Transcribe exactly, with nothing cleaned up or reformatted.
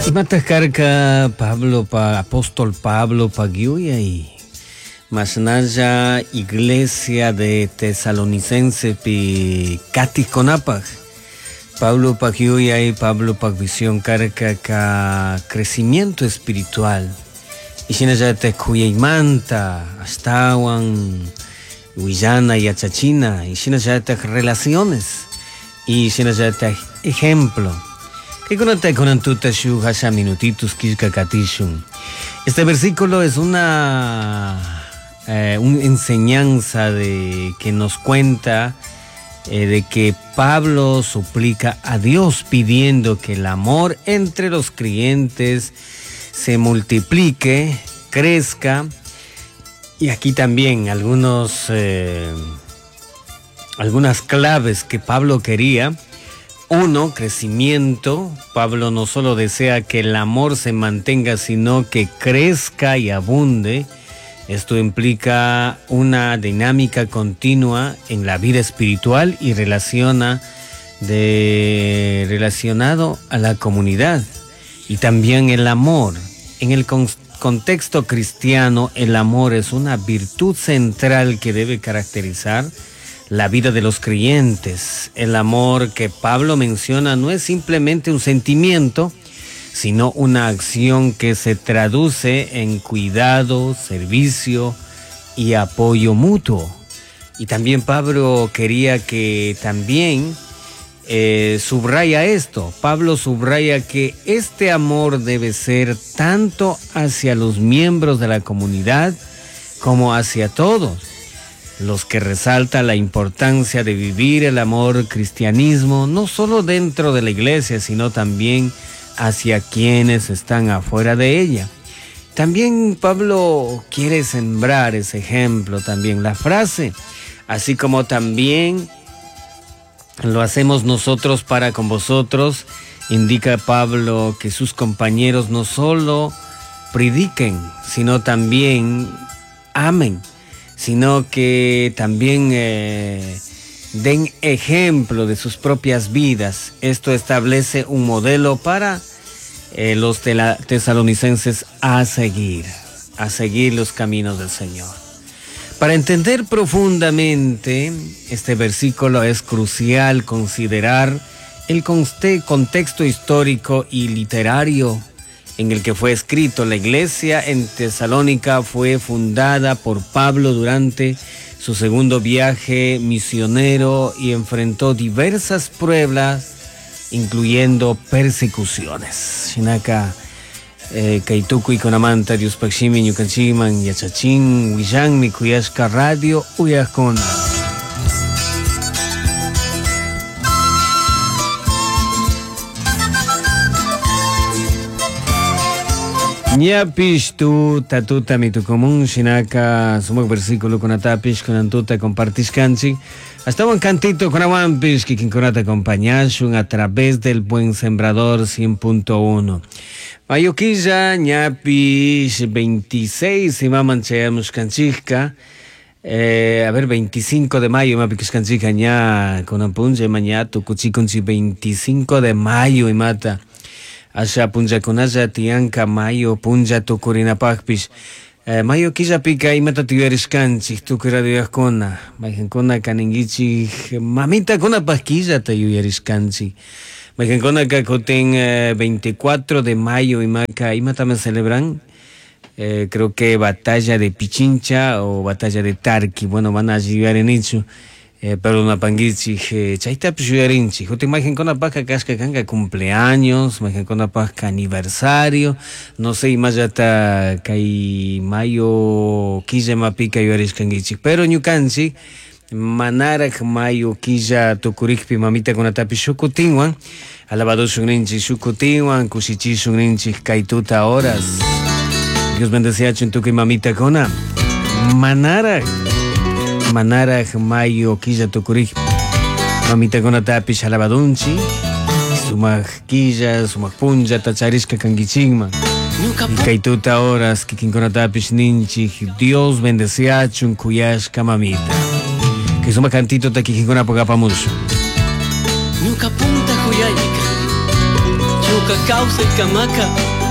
Mataskarka Pablo pa apóstol Pablo Pagiuya y Masnaya Iglesia de Tesalonicense pi Katis Conapag Pablo Pagiuya y Pablo Pagvisión Karka ka crecimiento espiritual y sinaya te cuyaimanta astawan Huillana y Achachina y sinaya te relaciones y sinaya te ejemplo. Que conecta con Antuta Shu Hasha Minutitus Kishka Katishun. Este versículo es una, eh, una enseñanza de, que nos cuenta eh, de que Pablo suplica a Dios pidiendo que el amor entre los creyentes se multiplique, crezca. Y aquí también algunos, eh, algunas claves que Pablo quería. Uno, crecimiento. Pablo no solo desea que el amor se mantenga, sino que crezca y abunde. Esto implica una dinámica continua en la vida espiritual y relaciona de, relacionado a la comunidad. Y también el amor. En el con, contexto cristiano, el amor es una virtud central que debe caracterizar la vida de los creyentes. El amor que Pablo menciona no es simplemente un sentimiento, sino una acción que se traduce en cuidado, servicio y apoyo mutuo. Y también Pablo quería que también eh, subraya esto. Pablo subraya que este amor debe ser tanto hacia los miembros de la comunidad como hacia todos. Los que resalta la importancia de vivir el amor cristianismo, no solo dentro de la iglesia, sino también hacia quienes están afuera de ella. También Pablo quiere sembrar ese ejemplo, también la frase, así como también lo hacemos nosotros para con vosotros, indica Pablo que sus compañeros no solo prediquen, sino también amen, sino que también eh, den ejemplo de sus propias vidas. Esto establece un modelo para eh, los tesalonicenses a seguir, a seguir los caminos del Señor. Para entender profundamente este versículo es crucial considerar el contexto histórico y literario en el que fue escrito. La iglesia en Tesalónica fue fundada por Pablo durante su segundo viaje misionero y enfrentó diversas pruebas, incluyendo persecuciones. Shinaka, Kaituku y Konamanta, Dios Pakshimi, Ñukanchiman, Yachachin, Willan, Mikuyashka Radio, Uyakona. Ñapish tu tatuta mi tu común shinaka sumo versículo con atapish con antuta compartish canchi hasta un cantito con awampish que quien conata acompañashun a través del Buen Sembrador cien punto uno. Mayoquilla ñapish veintiséis y maman cheamos canchica eh, a ver veinticinco de mayo mapish canchica ña con apunje mañato cuchiconchi veinticinco de mayo y mata Asha punja kunasha tianka mayo punja tukurina pagpish eh, mayo killa pika imata tuyarishkanchik tukura duyakuna mayjankuna kaningichik mamita kuna pasquilla tuyarishkanchik mayjankuna kakuten eh, veinticuatro de mayo imaka imata me celebran eh, creo que batalla de Pichincha o batalla de Tarqui. Bueno, van a llegar en hecho Eh, pero una panguichi chaita pishuyerinchi jote imagen con la paja casca canga cumpleaños imagen con la paja aniversario no sé imagata kai mayo killa mapica yoris kangichi pero ñukanchi manara mayo killa tukurikpi mamita con atapi shukutinwan alabado shunrinchi shukutinwan kushichi shunrinchi kaituta horas. Dios bendecía chuntuki mamita kona manara Manara mayo quilla tucurí mamita con atapish alabadunchi sumak quilla sumak punja tacharisca canguichigma y kaituta horas que quien con atapish ninchi Dios bendecía chun kuyashka mamita que sumak cantito ta quien con apogapamucho Nunca punta joyaica Nuka causa camaca